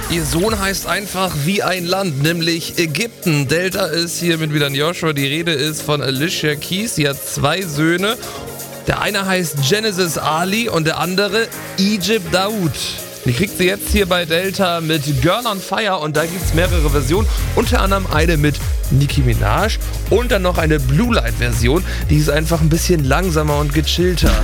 Ihr Sohn heißt einfach wie ein Land, nämlich Ägypten. Delta ist hier mit Milan Joshua. Die Rede ist von Alicia Keys. Sie hat 2 Söhne. Der eine heißt Genesis Ali und der andere Egypt Daoud. Die kriegt sie jetzt hier bei Delta mit Girl on Fire und da gibt es mehrere Versionen. Unter anderem eine mit Nicki Minaj und dann noch eine Blue Light Version. Die ist einfach ein bisschen langsamer und gechillter.